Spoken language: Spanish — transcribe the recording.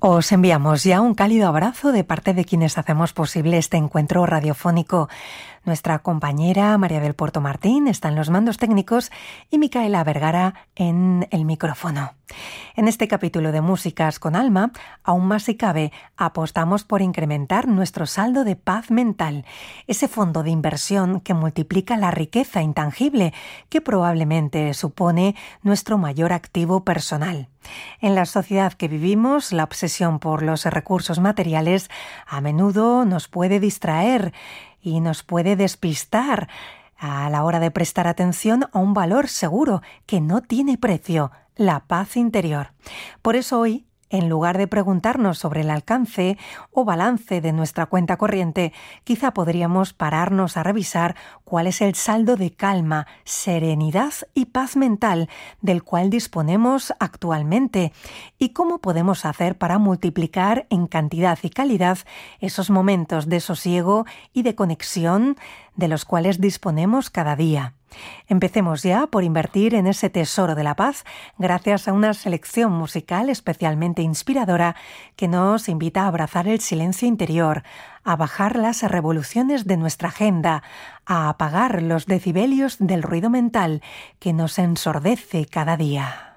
Os enviamos ya un cálido abrazo de parte de quienes hacemos posible este encuentro radiofónico. Nuestra compañera María del Puerto Martín está en los mandos técnicos y Micaela Vergara en el micrófono. En este capítulo de Músicas con Alma, aún más si cabe, apostamos por incrementar nuestro saldo de paz mental, ese fondo de inversión que multiplica la riqueza intangible que probablemente supone nuestro mayor activo personal. En la sociedad que vivimos, la obsesión por los recursos materiales a menudo nos puede distraer y nos puede despistar a la hora de prestar atención a un valor seguro que no tiene precio, la paz interior. Por eso hoy, en lugar de preguntarnos sobre el alcance o balance de nuestra cuenta corriente, quizá podríamos pararnos a revisar cuál es el saldo de calma, serenidad y paz mental del cual disponemos actualmente y cómo podemos hacer para multiplicar en cantidad y calidad esos momentos de sosiego y de conexión de los cuales disponemos cada día. Empecemos ya por invertir en ese tesoro de la paz gracias a una selección musical especialmente inspiradora que nos invita a abrazar el silencio interior, a bajar las revoluciones de nuestra agenda, a apagar los decibelios del ruido mental que nos ensordece cada día.